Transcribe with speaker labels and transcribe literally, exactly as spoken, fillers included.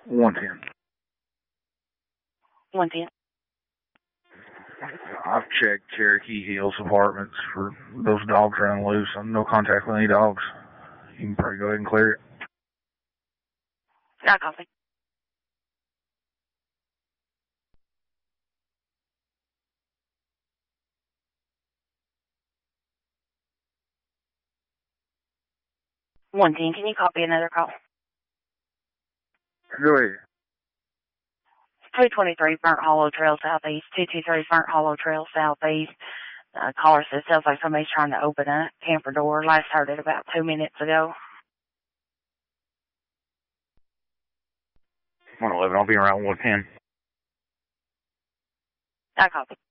Speaker 1: one ten.
Speaker 2: one ten.
Speaker 1: I've checked Cherokee Hills apartments for those dogs running loose. I'm no contact with any dogs. You can probably go ahead and clear it.
Speaker 2: I copy. one ten, can you copy another call?
Speaker 1: Go ahead.
Speaker 2: two twenty-three Burnt Hollow Trail Southeast, two two three Burnt Hollow Trail Southeast. Uh, caller says sounds like somebody's trying to open a camper door. Last heard it about two minutes ago.
Speaker 1: one eleven, I'll be around one ten.
Speaker 2: I copy.